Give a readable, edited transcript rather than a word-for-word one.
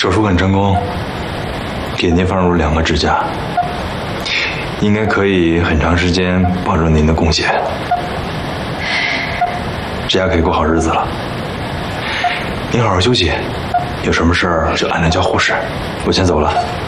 手术很成功，给您放入2个支架，应该可以很长时间保证您的供血，这下可以过好日子了。您好好休息，有什么事儿就按量叫护士。我先走了。